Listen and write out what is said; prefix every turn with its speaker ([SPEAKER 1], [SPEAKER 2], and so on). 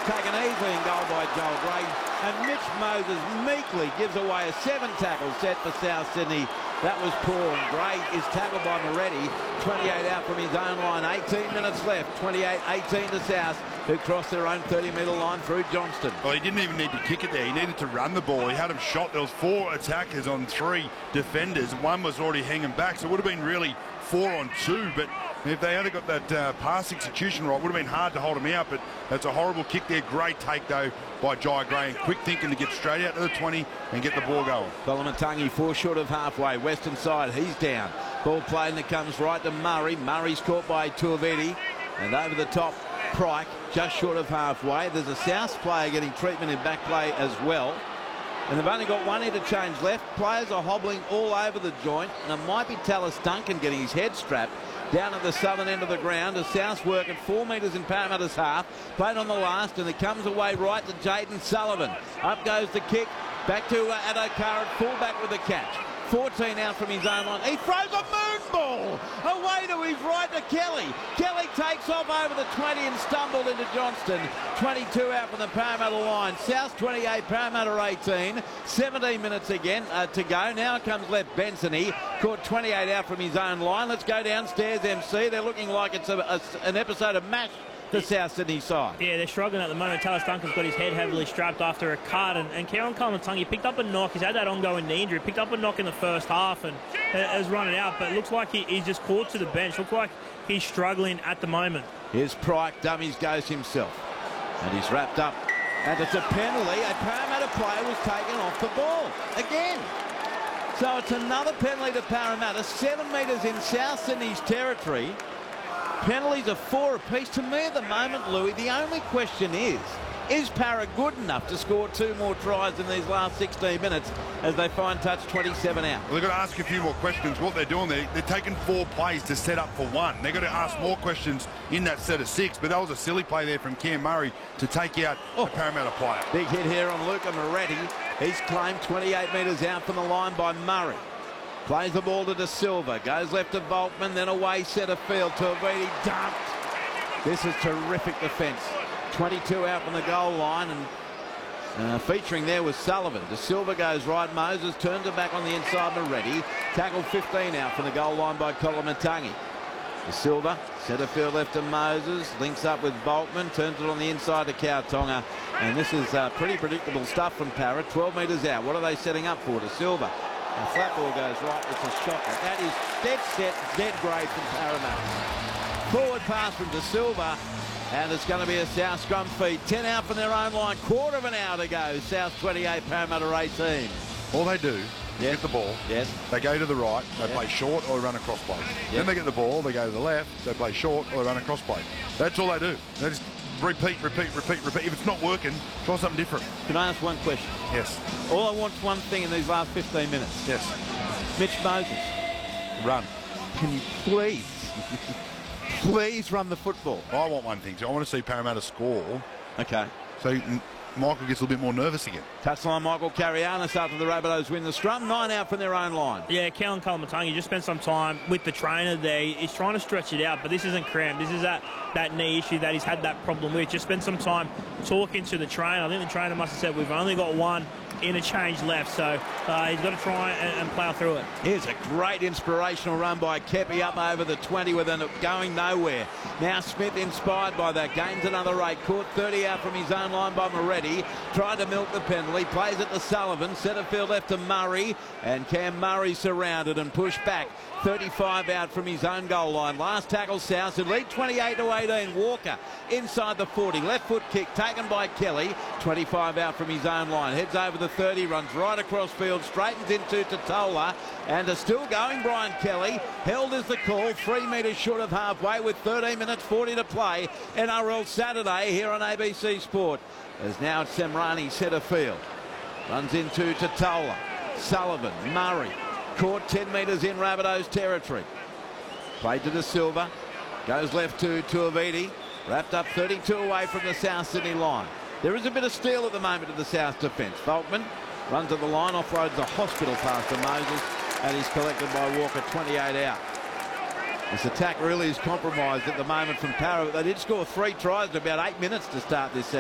[SPEAKER 1] taken easily in goal by Joel Gray, and Mitch Moses meekly gives away a 7-tackle set for South Sydney. That was poor, and Gray is tackled by Moretti. 28 out from his own line, 18 minutes left. 28-18 to South, who crossed their own 30-metre line through Johnston.
[SPEAKER 2] Well, he didn't even need to kick it there. He needed to run the ball. He had him shot. There was 4 attackers on 3 defenders. One was already hanging back, so it would have been really 4 on 2, but if they had got that pass execution right, it would have been hard to hold him out, but that's a horrible kick there. Great take, though, by Jai Gray, and quick thinking to get straight out to the 20 and get the ball going.
[SPEAKER 1] Koloamatangi 4 short of halfway. Western side, he's down. Ball played and it comes right to Murray. Murray's caught by Tuiviti, and over the top, Pryke, just short of halfway. There's a South player getting treatment in back play as well. And they've only got 1 interchange left. Players are hobbling all over the joint, and it might be Tallis Duncan getting his head strapped down at the southern end of the ground as South's work at 4 metres in Parramatta's half. Played on the last, and it comes away right to Jayden Sullivan. Up goes the kick, back to Addo-Carr at fullback with the catch. 14 out from his own line. He throws a moon ball away to his right to Kelly. Kelly takes off over the 20 and stumbled into Johnston. 22 out from the Parramatta line. South 28, Parramatta 18. 17 minutes again to go. Now it comes left Benson. He caught 28 out from his own line. Let's go downstairs, MC. They're looking like it's an episode of MASH. The South Sydney side. Yeah, they're struggling at the moment. Tallis Duncan's got his head heavily strapped after a cut, and Kieran Koloamatangi picked up a knock. He's had that ongoing knee injury. Picked up a knock in the first half and has run it out, but it looks like he's just caught to the bench. Looks like he's struggling at the moment. Here's Pryke, dummies goes himself, and he's wrapped up, and it's a penalty. A Parramatta player was taken off the ball again. So it's another penalty to Parramatta, 7 metres in South Sydney's territory. Penalties are 4 apiece. To me at the moment, Louis, the only question is Parra good enough to score 2 more tries in these last 16 minutes as they find touch 27 out?
[SPEAKER 2] Well, they've got to ask a few more questions. What they're doing, they're taking 4 plays to set up for 1. They've got to ask more questions in that set of 6, but that was a silly play there from Cam Murray to take out a Parramatta player.
[SPEAKER 1] Big hit here on Luca Moretti. He's claimed 28 metres out from the line by Murray. Plays the ball to De Silva, goes left to Volkman, then away centre field. Tuiviti dumped. This is terrific defence. 22 out from the goal line, and featuring there was Sullivan. De Silva goes right, Moses turns it back on the inside, Moretti. Tackle 15 out from the goal line by Koloamatangi. De Silva, centre field left to Moses, links up with Volkman, turns it on the inside to Kautonga, and this is pretty predictable stuff from Parra. 12 metres out. What are they setting up for? De Silva. The flat ball goes right. It's a shocker. That is dead set, dead grade from Parramatta. Forward pass from De Silva, and it's going to be a South scrum feed. 10 out from their own line. Quarter of an hour to go. South 28, Parramatta 18.
[SPEAKER 2] All they do is get the ball.
[SPEAKER 1] Yes.
[SPEAKER 2] They go to the right. They play short or run a cross play. Then they get the ball. They go to the left. They play short or run a cross play. That's all they do. They just repeat, repeat, repeat, repeat. If it's not working, try something different.
[SPEAKER 1] Can I ask one question?
[SPEAKER 2] Yes.
[SPEAKER 1] All I want is one thing in these last 15 minutes.
[SPEAKER 2] Yes.
[SPEAKER 1] Mitch Moses,
[SPEAKER 2] run.
[SPEAKER 1] Can you please, please run the football?
[SPEAKER 2] I want one thing. I want to see Parramatta score.
[SPEAKER 1] Okay.
[SPEAKER 2] So Michael gets a little bit more nervous again.
[SPEAKER 1] Touchline Michael Carianis after the Rabbitohs win the scrum. 9 out from their own line. Yeah, Kellen Koloamatangi just spent some time with the trainer there. He's trying to stretch it out, but this isn't crammed. This is that knee issue that he's had that problem with. Just spent some time talking to the trainer. I think the trainer must have said, we've only got 1 interchange left, so he's got to try and plough through it. Here's a great inspirational run by Kepi up over the 20 with it going nowhere. Now Smith inspired by that, gains another 8, caught 30 out from his own line by Moretti, tried to milk the penalty, plays it to Sullivan, centre field left to Murray, and Cam Murray surrounded and pushed back. 35 out from his own goal line. Last tackle South to lead 28-18. Walker inside the 40. Left foot kick taken by Kelly. 25 out from his own line. Heads over the 30. Runs right across field. Straightens into Totola. And still going Brian Kelly. Held is the call. 3 metres short of halfway with 13 minutes 40 to play. NRL Saturday here on ABC Sport. As now it's Semrani centre field. Runs into Totola. Sullivan. Murray. Caught 10 metres in Rabbitohs territory. Played to De Silva. Goes left to Tuiviti. Wrapped up 32 away from the South Sydney line. There is a bit of steel at the moment of the South defence. Volkman runs to the line, offloads a hospital pass to Moses, and he's collected by Walker, 28 out. This attack really is compromised at the moment from Parra. They did score 3 tries in about 8 minutes to start this